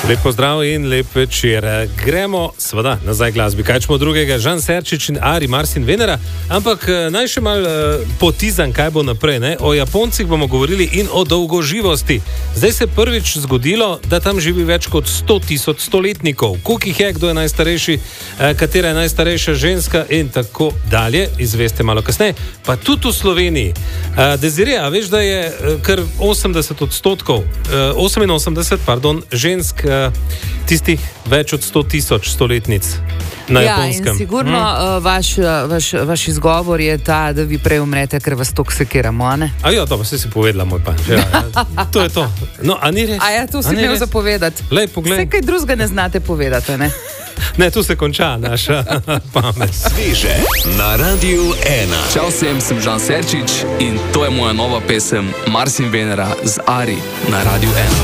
Lep pozdrav in lep večer. Gremo seveda nazaj glasbi. Kaj čemo drugega? Žan Serčič in Ari, Mars in Venera. Ampak naj še mal potizam, kaj bo naprej. Ne? O Japoncih bomo govorili in o dolgoživosti. Zdaj se prvič zgodilo, da tam živi več kot 100 000 stoletnikov. Koliko jih je, kdo je najstarejši, katera je najstarejša ženska in tako dalje. Izveste malo kasneje. Pa tudi v Sloveniji. Desiree, a veš, da je kar 88% žensk tistih več od 100 000 stoletnic na Japonskem. Ja, in sigurno vaš izgovor je ta, da vi prej umrete, ker vas toliko sekiramo, a ne? A ja, dobro, si povedala, moj panč. Ja, to je to. No, a ni res? A ja, to si imel zapovedati. Lej, poglej. Vse kaj drugega ne znate povedati, ne? Ne, tu se konča naša pamet. Sveže na Radiu 1. Čau vsem, sem Žan Serčič in to je moja nova pesem Mars in Venera z Ari na Radiu 1.